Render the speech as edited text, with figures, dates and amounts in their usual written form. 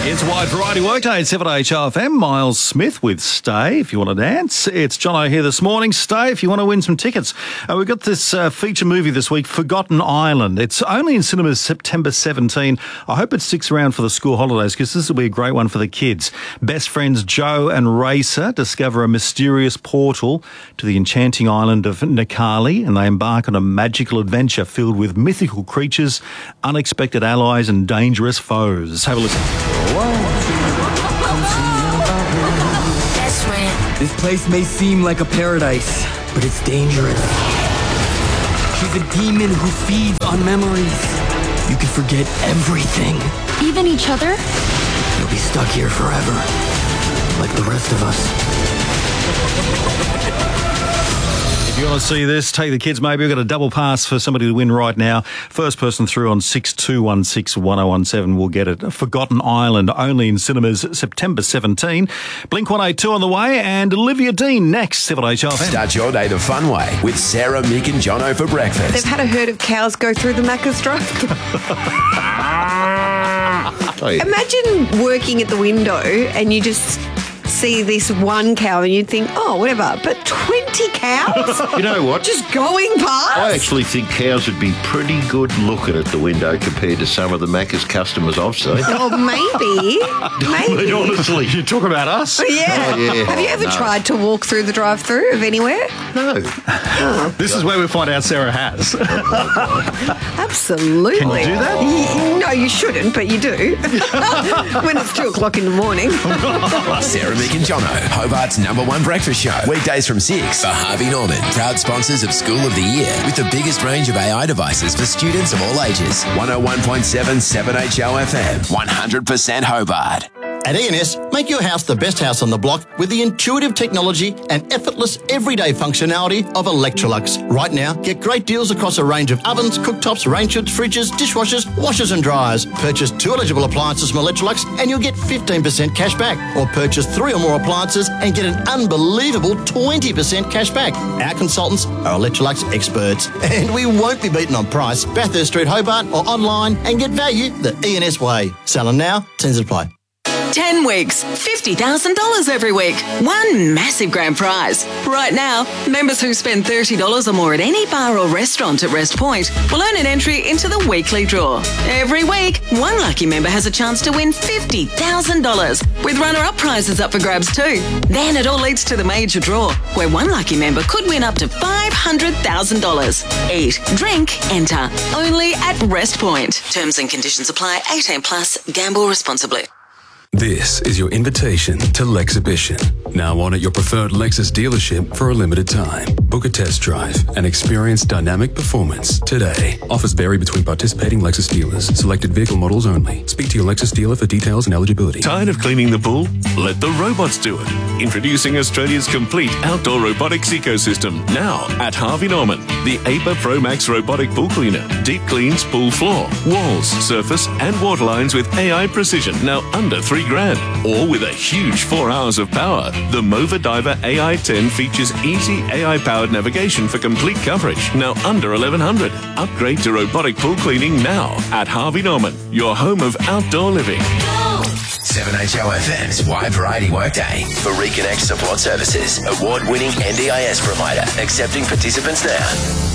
It's a wide variety workday at 7HRFM. Miles Smith with Stay, if you want to dance. It's Jono here this morning. Stay, if you want to win some tickets. We've got this feature movie this week, Forgotten Island. It's only in cinemas September 17. I hope it sticks around for the school holidays because this will be a great one for the kids. Best friends Joe and Racer discover a mysterious portal to the enchanting island of Nikali, and they embark on a magical adventure filled with mythical creatures, unexpected allies and dangerous foes. Have a listen. This place may seem like a paradise, but it's dangerous. She's a demon who feeds on memories. You can forget everything. Even each other? You'll be stuck here forever, like the rest of us. If you want to see this, take the kids maybe. We've got a double pass for somebody to win right now. First person through on 62161017 will get it. Forgotten Island, only in cinemas September 17. Blink 182 on the way, and Olivia Dean next, 7HRFM. Start your day the fun way with Sarah, Mick and Jono for breakfast. They've had a herd of cows go through the Macca's drive-thru. Imagine working at the window and you just see this one cow and you'd think, oh, whatever, but 20 cows? You know what? Just going past? I actually think cows would be pretty good looking at the window compared to some of the Macca's customers I've seen. Oh, maybe. But honestly, You talk about us? Yeah. Oh, yeah. Have you ever tried to walk through the drive-thru of anywhere? no. This is where we find out Sarah has. Absolutely. Can you do that? No, you shouldn't, but you do. When it's 2 o'clock in the morning. Sarah, Mick and Jono, Hobart's #1 breakfast show. Weekdays from 6 for Harvey Norman, proud sponsors of School of the Year with the biggest range of AI devices for students of all ages. 101.7 7HOFM, 100% Hobart. At E&S, make your house the best house on the block with the intuitive technology and effortless everyday functionality of Electrolux. Right now, get great deals across a range of ovens, cooktops, range hoods, fridges, dishwashers, washers and dryers. Purchase 2 eligible appliances from Electrolux and you'll get 15% cash back. Or purchase 3 or more appliances and get an unbelievable 20% cash back. Our consultants are Electrolux experts. And we won't be beaten on price. Bathurst Street, Hobart, or online and get value the E&S way. Selling now, terms apply. 10 weeks, $50,000 every week. One massive grand prize. Right now, members who spend $30 or more at any bar or restaurant at Rest Point will earn an entry into the weekly draw. Every week, one lucky member has a chance to win $50,000, with runner-up prizes up for grabs too. Then it all leads to the major draw, where one lucky member could win up to $500,000. Eat, drink, enter. Only at Rest Point. Terms and conditions apply. 18 plus. Gamble responsibly. This is your invitation to Lexhibition. Now on at your preferred Lexus dealership for a limited time. Book a test drive and experience dynamic performance today. Offers vary between participating Lexus dealers. Selected vehicle models only. Speak to your Lexus dealer for details and eligibility. Tired of cleaning the pool? Let the robots do it. Introducing Australia's complete outdoor robotics ecosystem. Now at Harvey Norman. The APA Pro Max robotic pool cleaner. Deep cleans pool floor, walls, surface and water lines with AI precision. Now under $3,000. Or with a huge 4 hours of power. The Mova Diver AI-10 features easy AI-powered navigation for complete coverage. Now under $1,100. Upgrade to robotic pool cleaning now at Harvey Norman, your home of outdoor living. 7HOFM's wide variety workday for Reconnect Support Services, award-winning NDIS provider, accepting participants now.